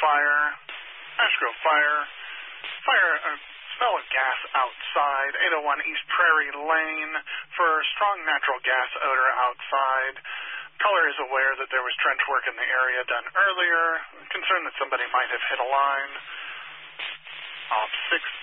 fire. Ash Grove fire. Smell of gas outside. 801 East Prairie Lane for strong natural gas odor outside. Caller is aware that there was trench work in the area done earlier. Concerned that somebody might have hit a line. Op 6